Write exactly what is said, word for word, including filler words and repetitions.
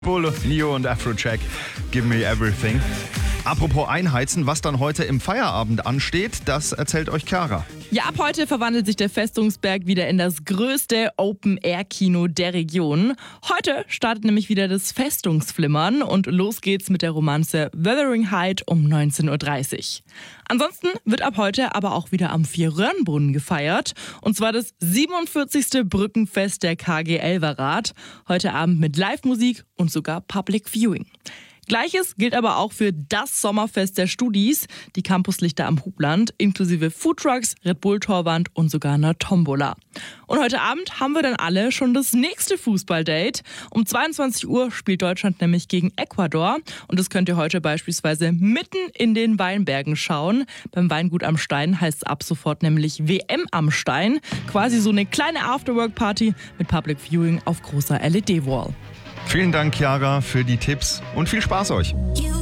Bull, Neo und Afrojack, Give Me Everything. Apropos Einheizen, was dann heute im Feierabend ansteht, das erzählt euch Chiara. Ja, ab heute verwandelt sich der Festungsberg wieder in das größte Open-Air-Kino der Region. Heute startet nämlich wieder das Festungsflimmern und los geht's mit der Romanze Wuthering Heights um neunzehn Uhr dreißig. Ansonsten wird ab heute aber auch wieder am Vier-Röhren-Brunnen gefeiert. Und zwar das siebenundvierzigste Brückenfest der K G Elverrath. Heute Abend mit Live-Musik und sogar Public Viewing. Gleiches gilt aber auch für das Sommerfest der Studis, die Campuslichter am Hubland, inklusive Foodtrucks, Red Bull Torwand und sogar einer Tombola. Und heute Abend haben wir dann alle schon das nächste Fußballdate. Um zweiundzwanzig Uhr spielt Deutschland nämlich gegen Ecuador und das könnt ihr heute beispielsweise mitten in den Weinbergen schauen. Beim Weingut am Stein heißt es ab sofort nämlich W M am Stein. Quasi so eine kleine Afterwork-Party mit Public Viewing auf großer L E D-Wall. Vielen Dank, Chiara, für die Tipps und viel Spaß euch.